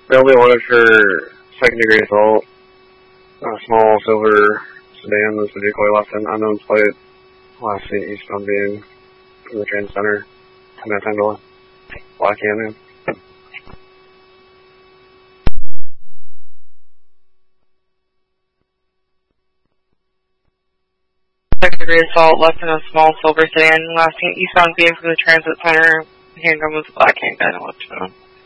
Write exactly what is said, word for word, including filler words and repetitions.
Railway ordered for second degree assault. A small silver sedan was the decoy left in unknown plate. Last seen eastbound being from the train center. ten minutes into Black Avenue. Second degree assault left in a small silver sedan. Last seen eastbound being from the transit center. Handgun was a black handgun.